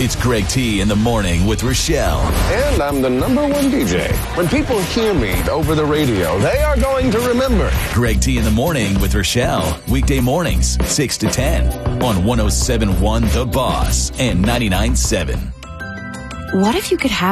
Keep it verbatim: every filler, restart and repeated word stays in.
It's Greg T in the morning with Rochelle. And I'm the number one D J. When people hear me over the radio, they are going to remember. Greg T in the morning with Rochelle. Weekday mornings, six to ten on one oh seven point one The Boss and ninety-nine point seven. What if you could have